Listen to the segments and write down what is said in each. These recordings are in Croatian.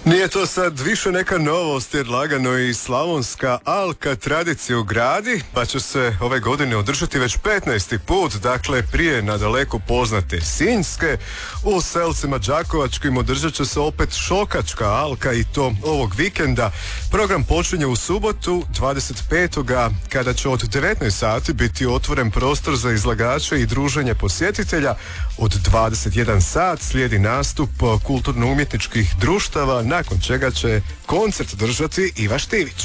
Nije to sad više neka novost jer lagano i slavonska alka tradiciju gradi, pa će se ove godine održati već 15. put, dakle prije nadaleko poznate Sinjske. U Selcima Đakovačkim održat će se opet Šokačka alka i to ovog vikenda. Program počinje u subotu 25. kada će od 19 sati biti otvoren prostor za izlagače i druženje posjetitelja. Od 21 sat slijedi nastup kulturno-umjetničkih društava, nakon čega će koncert držati Iva Štivić.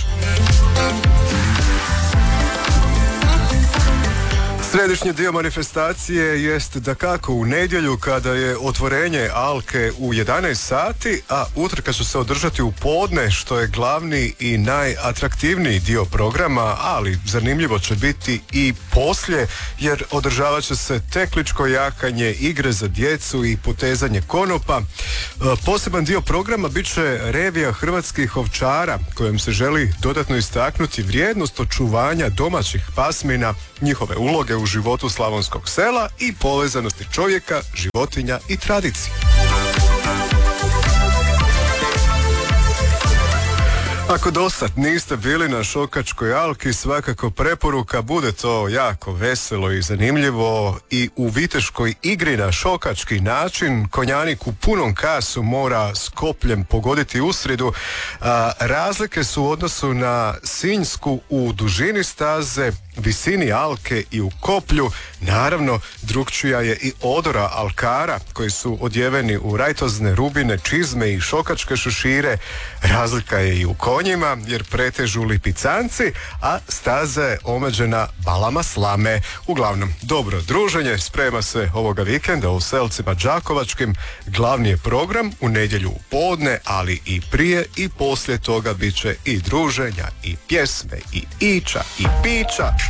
Središnji dio manifestacije jest dakako u nedjelju kada je otvorenje alke u 11 sati, a utrka će se održati u podne, što je glavni i najatraktivniji dio programa, ali zanimljivo će biti i poslije, jer održavat će se tekličko jakanje, igre za djecu i potezanje konopa. Poseban dio programa bit će revija hrvatskih ovčara, kojom se želi dodatno istaknuti vrijednost očuvanja domaćih pasmina, njihove uloge u životu slavonskog sela i povezanosti čovjeka, životinja i tradicije. Ako dosad niste bili na Šokačkoj alki, svakako preporuka, bude to jako veselo i zanimljivo i u viteškoj igri na šokački način. Konjanik u punom kasu mora s kopljem pogoditi usridu. Razlike su u odnosu na Sinjsku u dužini staze, visini alke i u koplju. Naravno, drukčija je i odora alkara koji su odjeveni u rajtozne rubine, čizme i šokačke šešire. Razlika je i u konjima jer pretežu lipicanci, a staza je omeđena balama slame. Uglavnom, dobro druženje sprema se ovoga vikenda u Selcima Đakovačkim. Glavni je program u nedjelju u podne, ali i prije i poslije toga bit će i druženja, i pjesme, i ića, i pića.